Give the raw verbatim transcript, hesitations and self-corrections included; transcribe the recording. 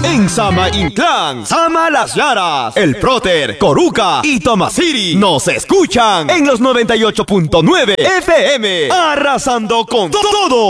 En Sama Inclán, Sama Las Llaras, El Próter, Coruca y Tomasiri nos escuchan en los noventa y ocho punto nueve F M, arrasando con todo.